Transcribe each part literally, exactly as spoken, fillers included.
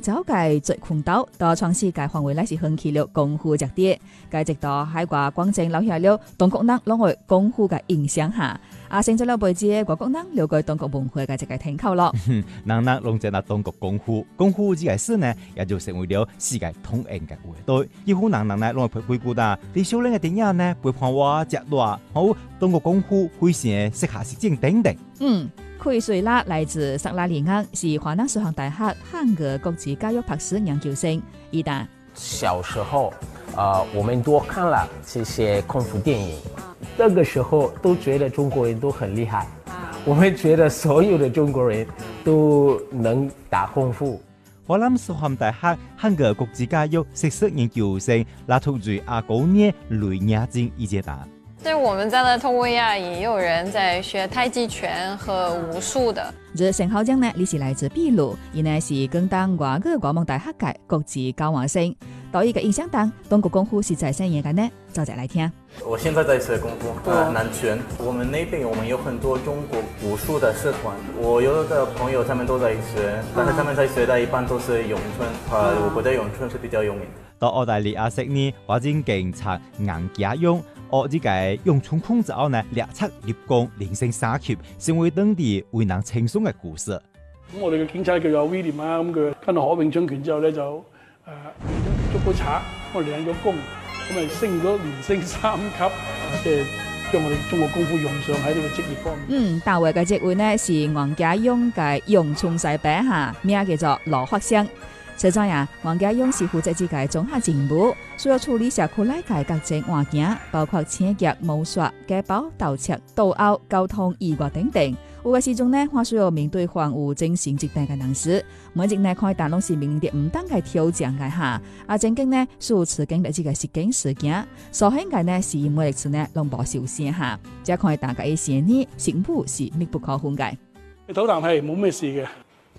走嘅最空島，到創世界範圍咧是興起了功夫值啲，介直到海外廣政留下了中國人攞去功夫嘅影響下，啊成咗了輩子嘅外國人了解中國文化嘅一個聽口咯。 人人攏在那中國功夫，功夫呢個事呢，也就成為了世界通用嘅話題。幾乎人人呢攏會背背啦，啲少年嘅電影呢，背叛我隻話，好中國功夫非常適合實踐等等。 嗯。奎瑞拉來自薩拉利亞，是華南師範大學漢語國際教育博士研究生。伊達小時候，呃，我們多看了這些功夫電影，那個時候都覺得中國人都很厲害，我們覺得所有的中國人都能打功夫。 華南師範大學漢語國際教育碩士研究生拉圖瑞阿高涅雷亞金伊杰達。 對，我們在的通威亞也有人在學太極拳和武術的。 這陳浩江呢，你是來自秘魯，伊呢是更當外國國貿大學嘅國際交換生。到一個印象當，中國功夫是在乜嘢嘅呢？就再來聽。 我現在在學功夫，呃，南拳。我們那邊我們有很多中國武術的社團，我有的朋友他們都在學，但是他們在學的一般都是詠春，呃，我覺得詠春是比較有名。 到澳大利亞悉尼，我正警察硬家用。學呢個詠春功之後呢，立策立功，連勝三級，成為當地為人稱頌嘅故事。 咁我哋嘅警察叫做威廉啊，咁佢跟到學詠春拳之後咧就誒捉到賊，我哋領咗功，咁咪升咗連升三級，即係將我哋中國功夫用上喺呢個職業方面。 嗯，大會嘅職位呢是黃家勇嘅詠春師伯下，名叫做羅學生。實在呀，黃家勇是負責自己綜合政務，需要處理社區內嘅各種案件，包括搶劫、謀殺、家暴、盜竊、鬥毆、交通意外等等。有嘅時鐘呢，還需要面對患有精神疾病嘅人士，每日呢看但攏是面臨啲唔當嘅挑戰嘅下。啊，正經呢，數次經歷這個實境事件，所幸嘅呢是每一次呢攏無受傷下，只看大家嘅嫌疑成負是密不可分嘅。 你唞啖氣，冇咩事嘅。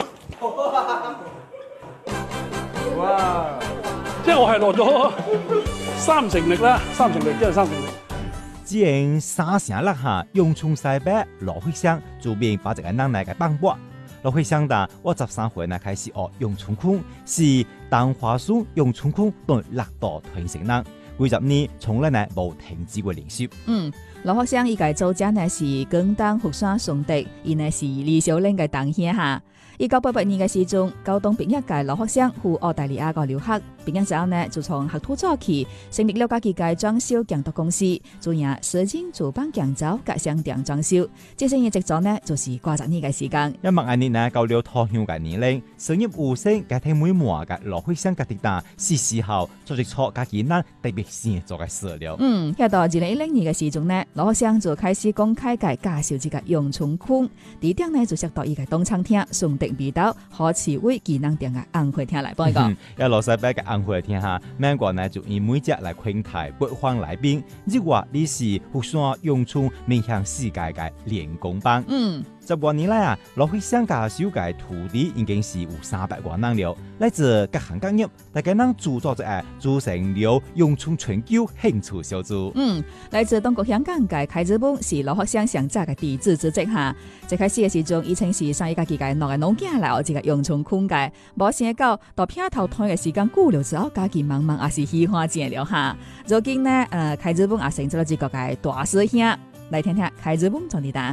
哇！即係我係落咗三成力啦，三成力即係三成力。 只因三成六下詠春師伯羅學生做面把一個人嚟嘅幫補。羅學生的我十三歲呢開始學詠春功，是當華書詠春功對六道傳承人，幾十年從來呢冇停止過練習。 嗯，羅學生依個組織呢是更當福山崇德，伊呢是李小玲嘅同鄉下。一九八八年嘅時鐘，高中畢業嘅羅學生赴澳大利亞個留學，畢業之後呢，就從學徒做起，成立了家己嘅裝修建築公司，主要設計主辦建築及商店裝修。這生意直做呢，就是掛十年嘅時間。 一萬年呢，到了同鄉嘅年齡，成業無聲，家庭每末嘅羅學生家己打，是時候做一錯家己人特別先做嘅事了。 嗯，喺到二零一零年嘅時鐘呢，羅學生就開始公開嘅介紹自己詠春功，地點呢就設到一個東餐廳，順德味道何慈威技能店嘅安徽廳嚟幫一個。 一羅師伯嘅安徽廳下，美國呢就以每隻嚟款待北方來賓，如果你是福山詠春面向世界嘅練功班。 嗯。 十多年來啊，羅學生家小嘅徒弟已經是有三百個人了，來自各行各業，大家能組作者組成了詠春全球興趣小組。 嗯，來自中國香港嘅開子本是羅學生上集嘅弟子之職下，一開始嘅時陣，以前是上一家己嘅兩個農家嚟學這個詠春功嘅，冇想到到片頭台嘅時間久了之後，家己慢慢也是喜歡上了下。如今呢，誒開子本也成咗了這個嘅大師兄，來聽聽開子本怎地答。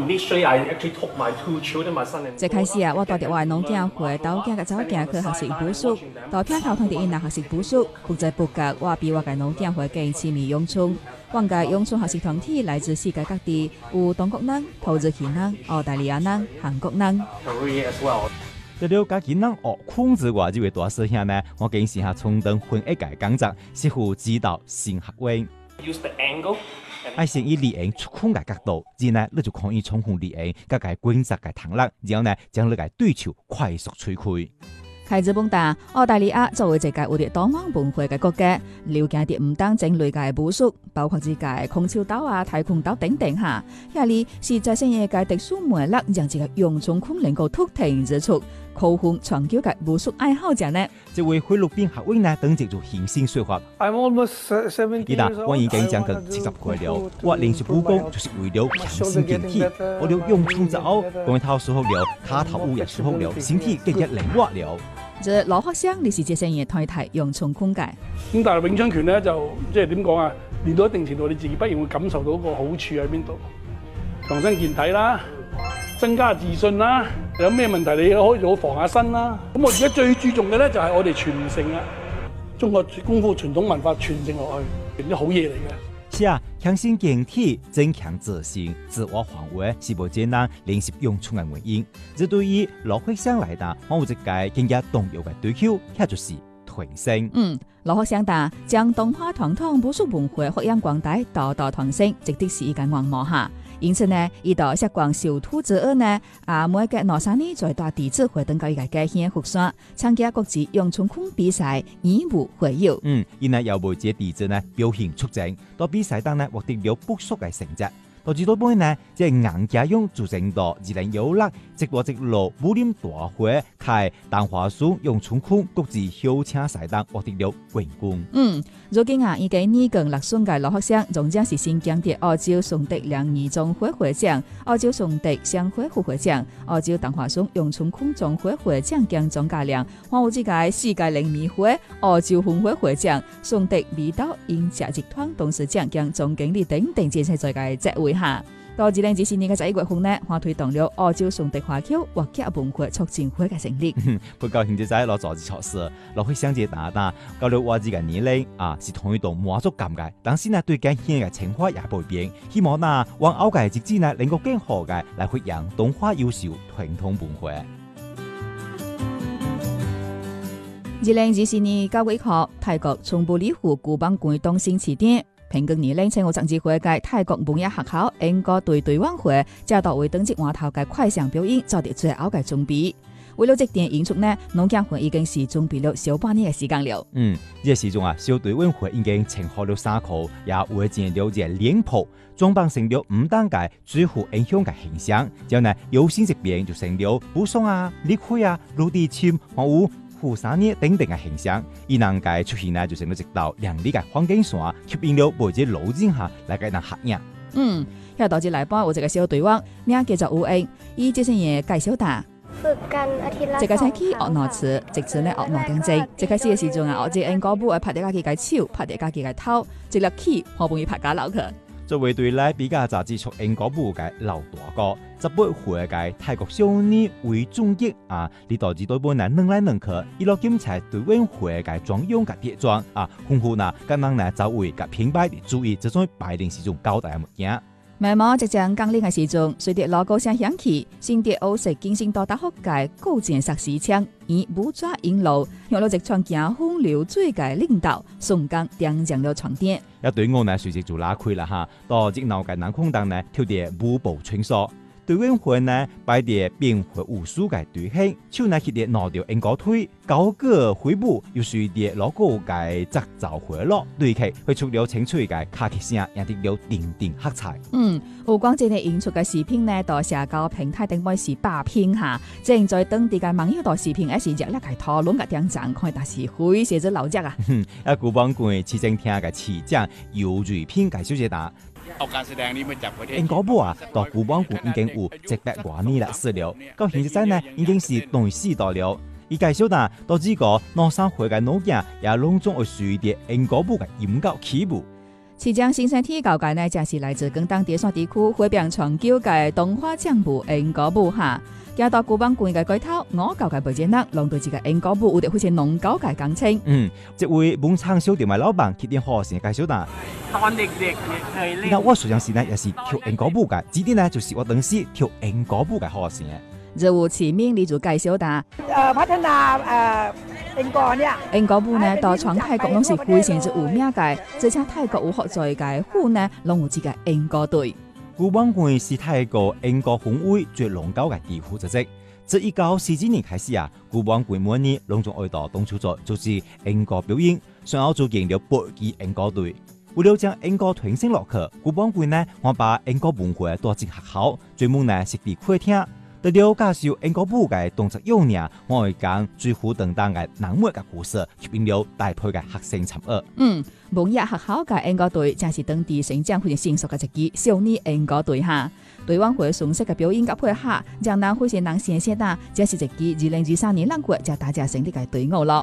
一開始啊，我帶着我嘅農囝回到囝嘅早囝去學習武術，到片頭台啲人學習武術，不知不覺我比我嘅農囝會更痴迷詠春。我嘅詠春學習團體來自世界各地，有中國人、土耳其人、澳大利亞人、韓國人。 除了家己人學功之外，這位大師兄呢，我經時下充當混一屆工作，師傅指導新學員。愛先以利用出空嘅角度，然後你就可以充分利用各個觀察嘅彈力，然後呢將你嘅對手快速摧毀。 開子本答，澳大利亞作為一個有着多元文化嘅國家，了解啲唔單種類嘅武術，包括自己空手道啊、跆拳道等等下。下嚟是在新嘅特殊魅力，讓這個詠春功能夠突顯之處，吸引全球嘅武術愛好者呢。 這位菲律賓學員呢，等住做現身說法。伊達，我已經將近七十歲了，我練習武功就是為了強身健體。我了詠春之後，光頭舒服了，卡頭舞也舒服了，身體更加靈活了。 這羅學生你是這些嘢太太用從空解。 咁但係詠春拳咧就即係點講啊？練到一定程度，你自己必然會感受到個好處喺邊度，強身健體啦，增加自信啦。有咩問題你可以做防下身啦。咁我而家最注重嘅咧就係我哋傳承啊，中國功夫傳統文化傳承落去，係啲好嘢嚟嘅。 是啊，強身健體、增強自信、自我防衛是無簡單練習詠春嘅原因。這對於羅學生嚟講，我有一個更加重要嘅追求，那就是傳承。 嗯，羅學生答將東華傳統武術文化發揚光大，代代傳承，值得是一個願望哈。因此呢，依度釋光小兔之後呢，啊每個羅生呢在大弟子會等到一個嘅獻福山參加國際詠春拳比賽，以武會友。嗯， 因為有每隻弟子呢表現出眾，到比賽當呢獲得了不俗嘅成績。到至到尾呢，即係顏家勇組成到二零一六直落直路武林大會開東華省詠春拳國際校車賽當獲得了冠軍。 嗯，如今啊，已經二更六歲嘅羅學生，仲將是新疆的澳洲崇德兩二總會會長、澳洲崇德商會副會長、澳洲東華省詠春拳總會會長兼總教練，還有這個世界靈美會澳洲分會會長、崇德味道飲茶集團董事長兼總經理等等這些在嘅職位。下到二零二四年嘅十一月份呢，我推動了澳洲崇德華僑或者文化促進會嘅成立。 不過現在攞做措施，落去相接打打，到了我自己年齡啊，是同一棟滿足感嘅。但是呢，對今天嘅情況也不變，希望呢往後嘅日子呢，能夠更好嘅來發揚東華優秀傳統文化。 二零二四年九月一號，泰國從布里湖古邦館東升起點。平均年齡青我政治會嘅泰國文藝學校英國隊隊晚會，就到為登節話頭嘅快閃表演做啲最後嘅準備。為了這點演出呢，農家會已經是準備了小半年嘅時間了。 嗯，呢個時鐘啊，小隊晚會已經請好了衫褲，也會見了隻臉譜，裝扮成了五單嘅最富影響嘅形象。之後呢，有線這邊就成了武松啊、李逵啊、陸地謙、黃武。富三爺等等嘅形象，而能夠出現呢，就成咗直到亮麗嘅環境線，吸引了每隻老人下來嘅人合影。 嗯，要導致來幫我這個小隊王，名叫做吳英，以這些嘢介紹打。這個星期學挪詞，直至呢學挪更正。這開始嘅時陣啊，我只英國部會拍啲家己嘅手，拍啲家己嘅頭，直落起好容易拍假樓去。 作為對來比較雜誌出英國部嘅老大哥，十八歲嘅泰國少年為中億啊！你導致對本來能來能去，一路檢查對晚會嘅裝用嘅跌裝啊，豐富嗱，咁樣呢就會嘅品牌注意這種擺定是種交代嘅物件。 慢慢即將剛練嘅時陣，隨着老高聲響起，先跌歐式進行到大學界高戰實時槍，以武抓引路，用到直創行風流最嘅領導，松江點上了床墊。一對我呢隨即就拉開啦嚇，到熱鬧嘅南空檔呢，跳啲舞步穿梭。對晚會呢，擺啲變化無數嘅隊形，手呢起啲拿掉英國腿，高個揮舞，又隨啲老高嘅節奏回落，對其會出了清脆嘅卡其聲，也得了點點黑彩。 嗯，有關這啲演出嘅視頻呢，到社交平台頂位是霸屏下，正在當地嘅網友到視頻一時熱烈嘅討論嘅點讚，看但是會寫咗老隻啊！ 哼，一古邦館市政廳嘅市長姚瑞平介紹一下。英國部啊，到古邦館已經有一百多年歷史了，到現在呢已經是第四代了。而介紹呢，到這個農商會嘅農家也隆重會隨啲英國部嘅音樂起舞。 市長新身體教界呢，正是來自廣東第三地區會變長久嘅東華將部英國部下。加到古邦館嘅舉頭，我教嘅背景呢，讓對自己英國部有啲好似農教嘅感情。 嗯，這位本場小店嘅老闆決定好先介紹啦。那我實際上呢，也是跳英國部嘅，指點呢就是我當時跳英國部嘅好先。 就有前面你就介紹啦。 誒，พัฒนา誒英國呢？ 英國部呢，到全泰國攏是非常之有名嘅，而且泰國有學在嘅府呢，攏有自己英國隊。 古邦館是泰國英國分會最龍高嘅地府組織。自一九四幾年開始啊，古邦館每年隆重愛到東出咗就是英國表演，上後組建了百支英國隊。為了將英國傳承落去，古邦館呢，我把英國文化帶進學校，專門呢設立課廳。 得了介紹英國舞嘅動作用呢，我會講最虎等等嘅冷漠嘅故事，吸引了大批嘅學生參與。 嗯，蒙雅學校嘅英國隊正是當地成長非常成熟嘅一支少年英國隊哈。隊晚會順勢嘅表演及配合，讓人非常能先寫啦，這是一支二零二三年兩月就大家成立嘅隊伍咯。